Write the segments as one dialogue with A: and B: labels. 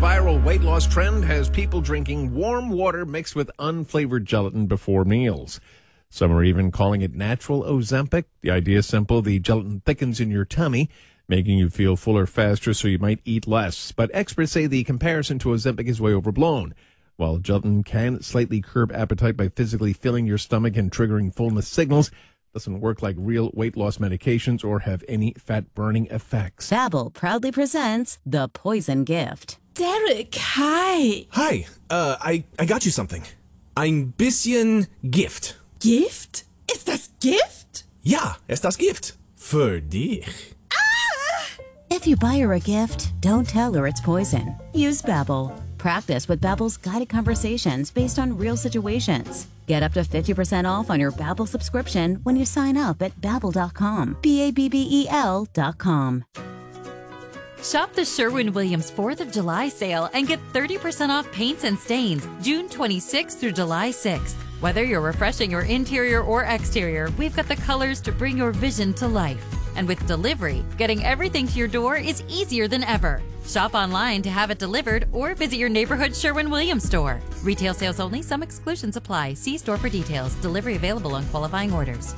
A: viral weight loss trend has people drinking warm water mixed with unflavored gelatin before meals. Some are even calling it natural Ozempic. The idea is simple. The gelatin thickens in your tummy, making you feel fuller faster, so you might eat less. But experts say the comparison to Ozempic is way overblown. While gelatin can slightly curb appetite by physically filling your stomach and triggering fullness signals, it doesn't work like real weight loss medications or have any fat-burning effects.
B: Babbel proudly presents The Poison Gift.
C: Derek, hi.
D: Hi, I got you something. Ein bisschen Gift.
C: Gift? Ist das Gift?
D: Ja, es das Gift. Für dich.
B: If you buy her a gift, don't tell her it's poison. Use Babbel. Practice with Babbel's guided conversations based on real situations. Get up to 50% off on your Babbel subscription when you sign up at Babbel.com. Babbel.com.
E: Shop the Sherwin-Williams 4th of July sale and get 30% off paints and stains June 26th through July 6th. Whether you're refreshing your interior or exterior, we've got the colors to bring your vision to life. And with delivery, getting everything to your door is easier than ever. Shop online to have it delivered or visit your neighborhood Sherwin-Williams store. Retail sales only. Some exclusions apply. See store for details. Delivery available on qualifying orders.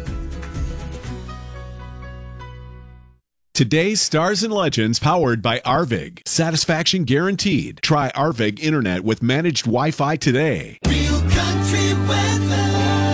F: Today's Stars and Legends powered by Arvig. Satisfaction guaranteed. Try Arvig Internet with managed Wi-Fi today.
G: Real country weather.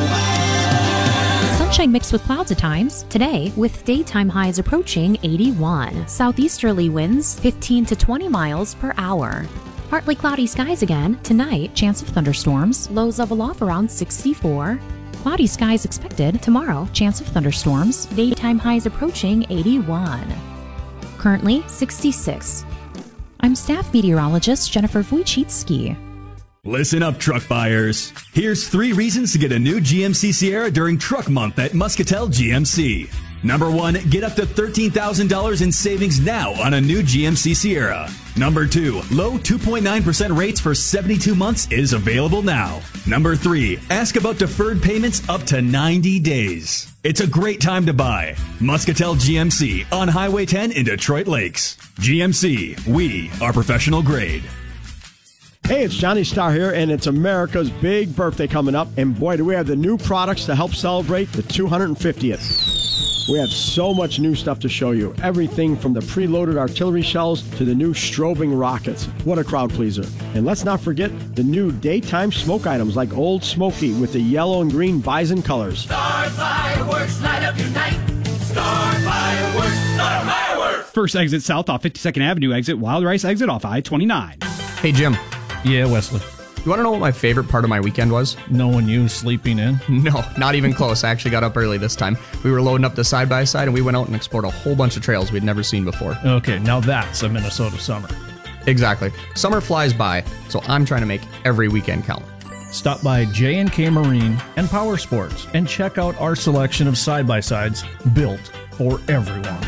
H: Sunshine mixed with clouds at times. Today, with daytime highs approaching 81. Southeasterly winds 15 to 20 miles per hour. Partly cloudy skies again. Tonight, chance of thunderstorms. Lows level off around 64. Cloudy skies expected. Tomorrow, chance of thunderstorms. Daytime highs approaching 81. Currently, 66. I'm staff meteorologist Jennifer Wojcicki.
I: Listen up, truck buyers. Here's 3 reasons to get a new GMC Sierra during Truck Month at Muscatel GMC. Number 1, get up to $13,000 in savings now on a new GMC Sierra. Number 2, low 2.9% rates for 72 months is available now. Number 3, ask about deferred payments up to 90 days. It's a great time to buy. Muscatel GMC on Highway 10 in Detroit Lakes. GMC, we are professional grade.
J: Hey, it's Johnny Starr here, and it's America's big birthday coming up. And boy, do we have the new products to help celebrate the 250th. We have so much new stuff to show you. Everything from the preloaded artillery shells to the new strobing rockets. What a crowd pleaser. And let's not forget the new daytime smoke items like Old Smoky with the yellow and green bison colors.
G: Star fireworks light up your night. Star fireworks, star fireworks.
K: First exit south off 52nd Avenue exit, Wild Rice exit off I-29.
L: Hey, Jim.
K: Yeah, Wesley.
L: You want to know what my favorite part of my weekend was?
K: Knowing you sleeping in?
L: No, not even close. I actually got up early this time. We were loading up the side-by-side, and we went out and explored a whole bunch of trails we'd never seen before.
K: Okay, now that's a Minnesota summer.
L: Exactly. Summer flies by, so I'm trying to make every weekend count.
K: Stop by J&K Marine and Power Sports and check out our selection of side-by-sides built for everyone.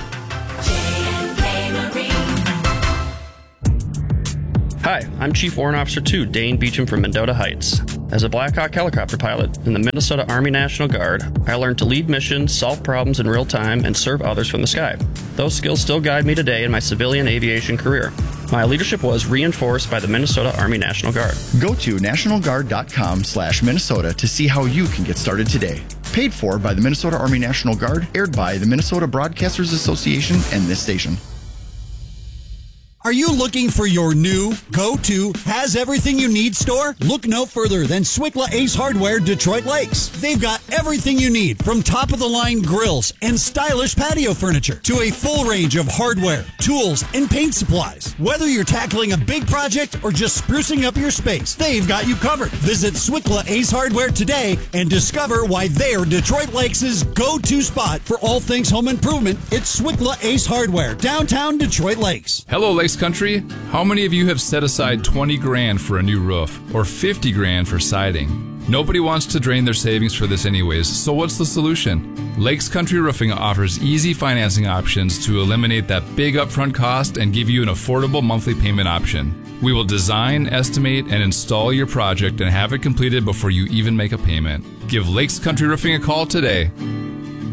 M: Hi, I'm Chief Warrant Officer 2, Dane Beecham from Mendota Heights. As a Black Hawk helicopter pilot in the Minnesota Army National Guard, I learned to lead missions, solve problems in real time, and serve others from the sky. Those skills still guide me today in my civilian aviation career. My leadership was reinforced by the Minnesota Army National Guard.
N: Go to nationalguard.com/Minnesota to see how you can get started today. Paid for by the Minnesota Army National Guard, aired by the Minnesota Broadcasters Association and this station.
O: Are you looking for your new go-to has everything you need store? Look no further than Swickla Ace Hardware Detroit Lakes. They've got everything you need, from top-of-the-line grills and stylish patio furniture to a full range of hardware, tools, and paint supplies. Whether you're tackling a big project or just sprucing up your space, they've got you covered. Visit Swickla Ace Hardware today and discover why they're Detroit Lakes' go-to spot for all things home improvement. It's Swickla Ace Hardware, downtown Detroit Lakes.
P: Hello, Lakes Country. How many of you have set aside 20 grand for a new roof or 50 grand for siding? Nobody wants to drain their savings for this anyways, so what's the solution? Lakes Country Roofing offers easy financing options to eliminate that big upfront cost and give you an affordable monthly payment option. We will design, estimate, and install your project and have it completed before you even make a payment. Give Lakes Country Roofing a call today.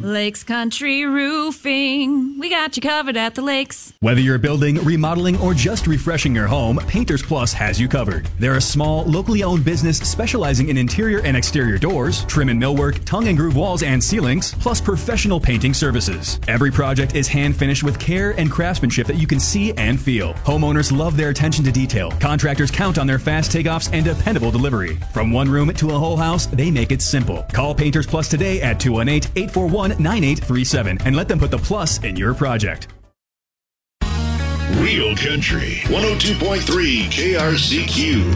Q: Lakes Country Roofing. We got you covered at the lakes.
I: Whether you're building, remodeling, or just refreshing your home, Painters Plus has you covered. They're a small, locally owned business specializing in interior and exterior doors, trim and millwork, tongue and groove walls and ceilings, plus professional painting services. Every project is hand finished with care and craftsmanship that you can see and feel. Homeowners love their attention to detail. Contractors count on their fast takeoffs and dependable delivery. From one room to a whole house, they make it simple. Call Painters Plus today at 218-841-9837 and let them put the plus in your project.
R: Real Country 102.3 KRCQ.